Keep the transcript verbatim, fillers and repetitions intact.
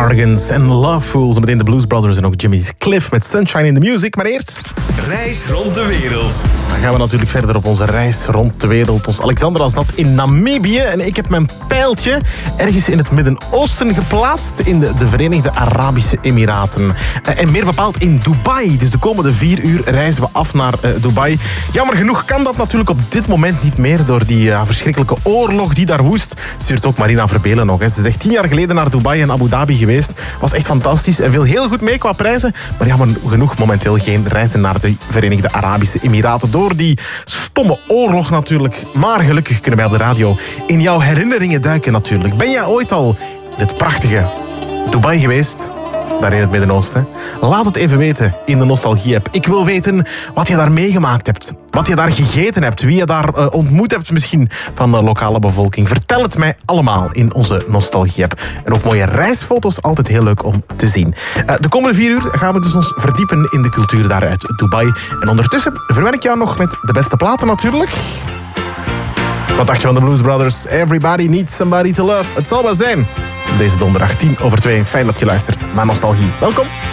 Morgans en Loveful. Zometeen de Blues Brothers en ook Jimmy Cliff met Sunshine in the Music. Maar eerst... Reis rond de wereld. Dan gaan we natuurlijk verder op onze reis rond de wereld. Ons Alexandra zat in Namibië en ik heb mijn pijltje ergens in het Midden-Oosten geplaatst in de, de Verenigde Arabische Emiraten. En meer bepaald in Dubai. Dus de komende vier uur reizen we af naar uh, Dubai. Jammer genoeg kan dat natuurlijk op dit moment niet meer door die uh, verschrikkelijke oorlog die daar woest. Stuurt ook Marina Verbelen nog. Hè. Ze zegt tien jaar geleden naar Dubai en Abu Dhabi geweest. Was echt fantastisch en viel heel goed mee qua prijzen. Maar jammer genoeg momenteel geen reizen naar de Verenigde Arabische Emiraten. Door die stomme oorlog natuurlijk. Maar gelukkig kunnen wij op de radio in jouw herinneringen duiken natuurlijk. Ben jij ooit al in het prachtige Dubai geweest? Daar in het Midden-Oosten. Laat het even weten in de Nostalgie-app. Ik wil weten wat je daar meegemaakt hebt. Wat je daar gegeten hebt. Wie je daar uh, ontmoet hebt misschien van de lokale bevolking. Vertel het mij allemaal in onze Nostalgie-app. En ook mooie reisfoto's. Altijd heel leuk om te zien. Uh, de komende vier uur gaan we dus ons verdiepen in de cultuur daar uit Dubai. En ondertussen verwen ik jou nog met de beste platen natuurlijk. Wat dacht je van de Blues Brothers? Everybody needs somebody to love. Het zal wel zijn. Deze donderdag tien over twee. Fijn dat je luistert naar Nostalgie. Welkom.